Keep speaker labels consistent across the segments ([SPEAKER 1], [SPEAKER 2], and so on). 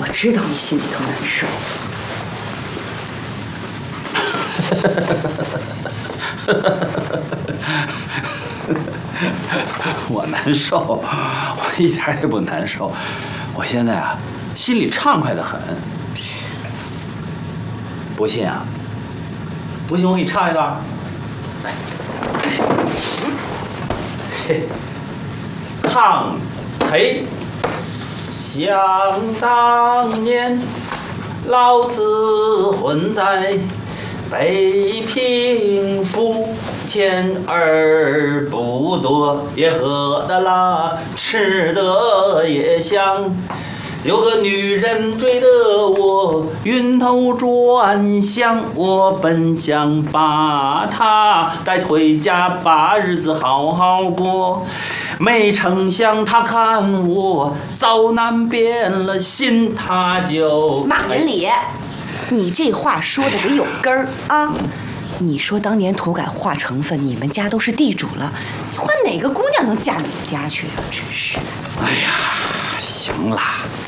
[SPEAKER 1] 知道你心里头难受。
[SPEAKER 2] 我难受，我一点也不难受。我现在啊，心里畅快得很。不信啊？不信我给你唱一段。来，嘿，唱嘿。想当年，老子混在北平府，钱儿不多，也喝得辣，吃得也香。有个女人追得我晕头转向，我本想把她带回家，把日子好好过。没成想她看我遭难变了心，她就
[SPEAKER 1] 马文礼，你这话说的得有根儿啊！你说当年土改化成分，你们家都是地主了，你换哪个姑娘能嫁你们家去啊？真是！
[SPEAKER 2] 哎呀，行了。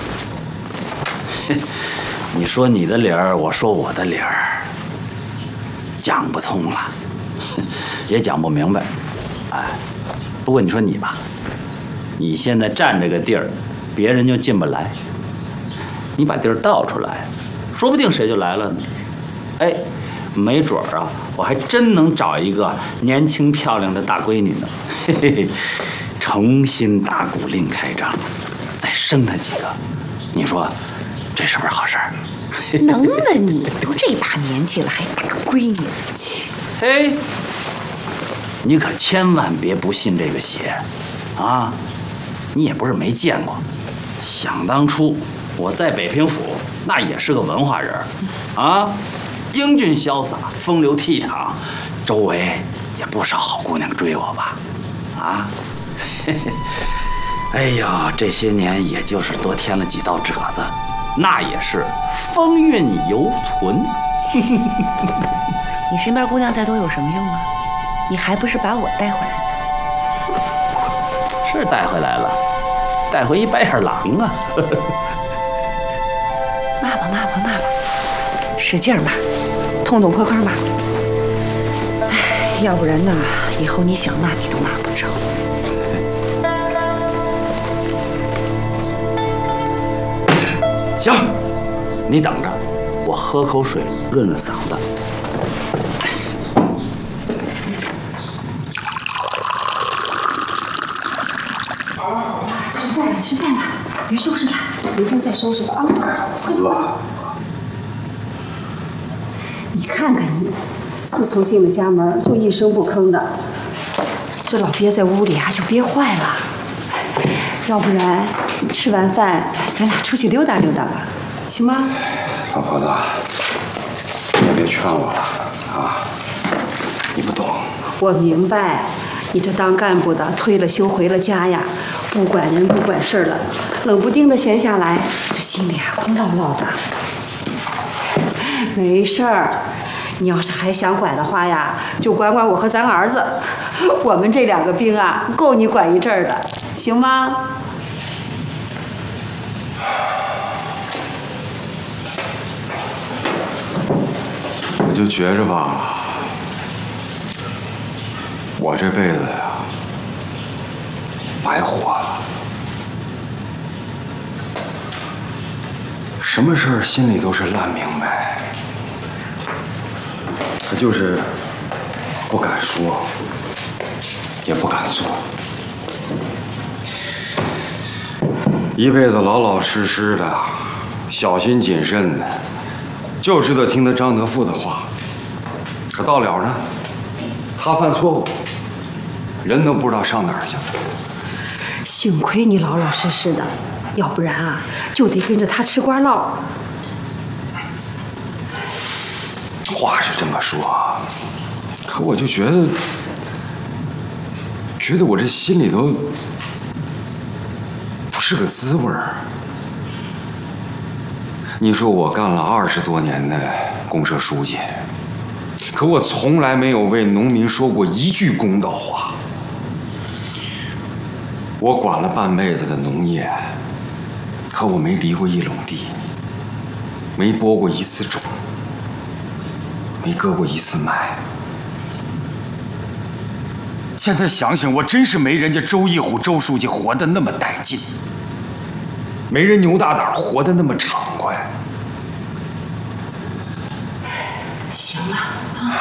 [SPEAKER 2] 你说你的理儿，我说我的理儿，讲不通了，也讲不明白。哎，不过你说你吧，你现在占这个地儿，别人就进不来。你把地儿倒出来，说不定谁就来了呢。哎，没准儿啊，我还真能找一个年轻漂亮的大闺女呢。嘿嘿嘿，重新打鼓另开张，再生她几个，你说？这是不是好事儿？
[SPEAKER 1] 能的你，都这把年纪了还大闺女，
[SPEAKER 2] 嘿，你可千万别不信这个邪，啊！你也不是没见过，想当初我在北平府那也是个文化人，啊，英俊潇洒，风流倜傥，周围也不少好姑娘追我吧，啊！嘿嘿，哎呀，这些年也就是多添了几道褶子。那也是风韵犹存。
[SPEAKER 1] 你身边姑娘再多有什么用啊？你还不是把我带回来的？
[SPEAKER 2] 是带回来了，带回一白眼狼啊！
[SPEAKER 1] 骂吧骂吧骂吧，使劲骂，痛痛快快骂。哎，要不然呢，以后你想骂你都骂不着。
[SPEAKER 2] 行，你等着，我喝口水润润嗓子。
[SPEAKER 3] 好了好了，吃饭了吃饭了，别收拾了，明天再收拾吧啊！快点！你看看你，自从进了家门就一声不吭的，这老憋在屋里啊就憋坏了。要不然吃完饭咱俩出去溜达溜达吧，行吗？
[SPEAKER 4] 老婆子，你也别劝我了啊，你不懂。
[SPEAKER 3] 我明白，你这当干部的退了休回了家呀，不管人不管事了，冷不丁的闲下来，这心里啊空落落的。没事儿，你要是还想管的话呀，就管管我和咱儿子，我们这2个兵啊，够你管一阵儿的，行吗？
[SPEAKER 4] 我就觉着吧，我这辈子呀，白活了。什么事儿心里都是烂明白，可就是不敢说，也不敢做。一辈子老老实实的，小心谨慎的，就知道听他张德富的话。可到了呢，他犯错误，人都不知道上哪儿去了。
[SPEAKER 3] 幸亏你老老实实的，要不然啊，就得跟着他吃瓜唠。
[SPEAKER 4] 话是这么说，可我就觉得我这心里头不是个滋味儿。你说我干了20多年的公社书记，可我从来没有为农民说过一句公道话。我管了半辈子的农业，可我没犁过一垄地。 没播过一次种，没割过一次麦。现在想想，我真是没人家周一虎周书记活得那么带劲，没人牛大胆活得那么畅快。
[SPEAKER 3] 行了啊，